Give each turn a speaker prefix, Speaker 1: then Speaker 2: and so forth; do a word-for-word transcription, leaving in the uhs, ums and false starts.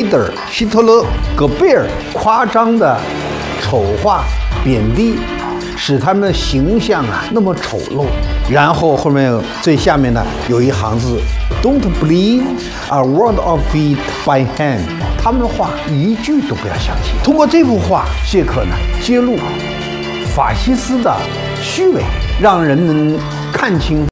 Speaker 1: Hitler 希特勒、戈贝尔夸张的丑化、贬低，使他们的形象啊那么丑陋。然后后面最下面呢有一行字 ：Don't believe a word of it by hand。他们的话一句都不要相信。通过这幅画，谢克呢揭露法西斯的虚伪，让人们看清